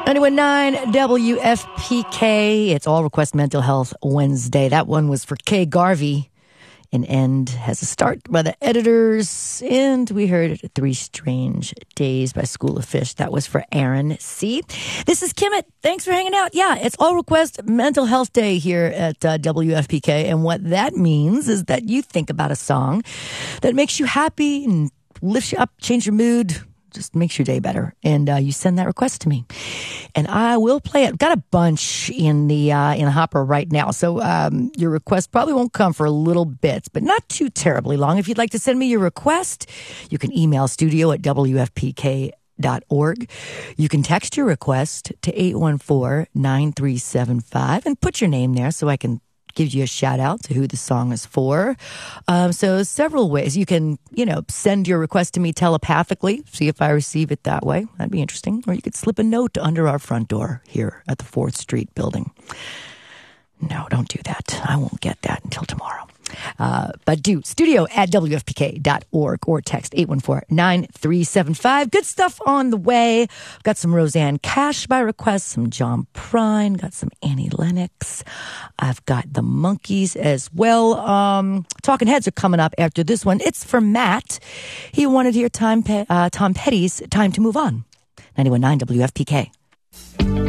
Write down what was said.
91.9 WFPK. It's All Request Mental Health Wednesday. That one was for Kay Garvey. An End Has a Start by the Editors. And we heard 3 Strange Days by School of Fish. That was for Aaron C. This is Kimmit. Thanks for hanging out. Yeah, it's All Request Mental Health Day here at WFPK. And what that means is that you think about a song that makes you happy and lifts you up, change your mood, just makes your day better. And you send that request to me. And I will play it. Got a bunch in the hopper right now. So your request probably won't come for a little bit, but not too terribly long. If you'd like to send me your request, you can email studio@wfpk.org. You can text your request to 814-9375 and put your name there so I can give you a shout out to who the song is for. So several ways. You can, send your request to me telepathically, see if I receive it that way. That'd be interesting. Or you could slip a note under our front door here at the 4th Street building. No, don't do that. I won't get that until tomorrow. But do studio@wfpk.org or text 814-9375. Good stuff on the way. Got some Roseanne Cash by request, some John Prine, got some Annie Lennox. I've got the Monkees as well. Talking Heads are coming up after this one. It's for Matt. He wanted to hear Tom Petty's Time to Move On. 91.9 WFPK.